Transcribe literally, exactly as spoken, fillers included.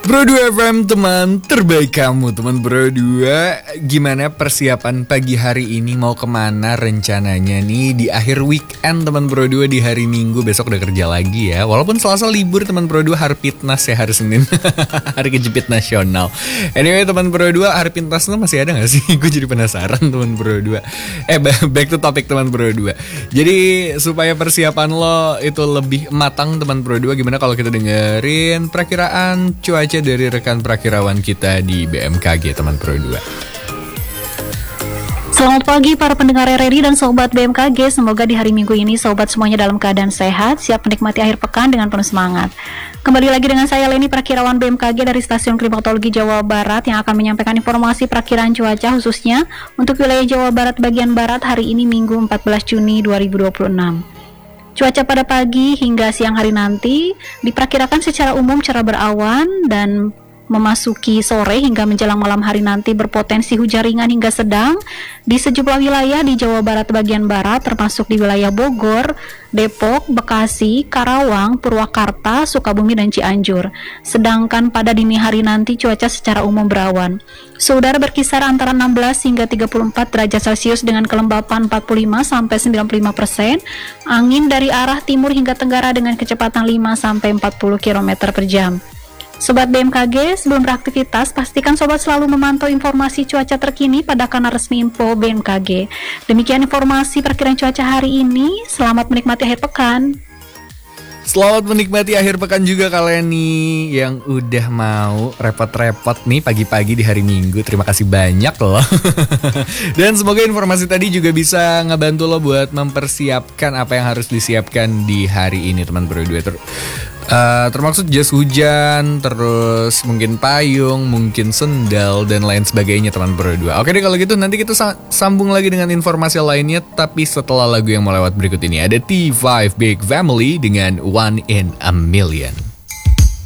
Bro dua F M, teman terbaik kamu. Teman Bro dua, gimana persiapan pagi hari ini? Mau kemana rencananya nih di akhir weekend teman Bro dua? Di hari Minggu besok udah kerja lagi ya. Walaupun Selasa libur teman Bro dua, hari Pitnas ya, hari Senin hari kejepit nasional. Anyway teman Bro dua, hari Pitnas itu masih ada gak sih? Gue jadi penasaran teman Bro dua. Eh back to topic teman Bro dua. Jadi supaya persiapan lo itu lebih matang teman Bro dua, gimana kalau kita dengerin perakiraan cuaca dari rekan perakirawan kita di B M K G teman Pro dua. Selamat pagi para pendengar R R I dan sobat B M K G. Semoga di hari Minggu ini sobat semuanya dalam keadaan sehat, siap menikmati akhir pekan dengan penuh semangat. Kembali lagi dengan saya Leni, perakirawan B M K G dari Stasiun Klimatologi Jawa Barat, yang akan menyampaikan informasi perakiraan cuaca khususnya untuk wilayah Jawa Barat bagian barat hari ini Minggu empat belas Juni dua ribu dua puluh enam. Cuaca pada pagi hingga siang hari nanti diperkirakan secara umum cerah berawan, dan memasuki sore hingga menjelang malam hari nanti berpotensi hujan ringan hingga sedang di sejumlah wilayah di Jawa Barat bagian barat, termasuk di wilayah Bogor, Depok, Bekasi, Karawang, Purwakarta, Sukabumi, dan Cianjur. Sedangkan pada dini hari nanti cuaca secara umum berawan. Suhu udara berkisar antara enam belas hingga tiga puluh empat derajat Celcius dengan kelembapan empat puluh lima sampai sembilan puluh lima persen. Angin dari arah timur hingga tenggara dengan kecepatan lima sampai empat puluh kilometer per jam. Sobat B M K G, sebelum beraktivitas, pastikan sobat selalu memantau informasi cuaca terkini pada kanal resmi info B M K G. Demikian informasi perkiraan cuaca hari ini. Selamat menikmati akhir pekan. Selamat menikmati akhir pekan juga kalian nih yang udah mau repot-repot nih pagi-pagi di hari Minggu. Terima kasih banyak loh. Dan semoga informasi tadi juga bisa ngebantu lo buat mempersiapkan apa yang harus disiapkan di hari ini teman Bro dua. Ter- uh, termaksud jas hujan, terus mungkin payung, mungkin sendal, dan lain sebagainya teman Bro dua. Oke deh kalau gitu, nanti kita sa- sambung lagi dengan informasi lainnya, tapi setelah lagu yang mau lewat berikut ini. Ada T lima Big Family dengan One in a Million.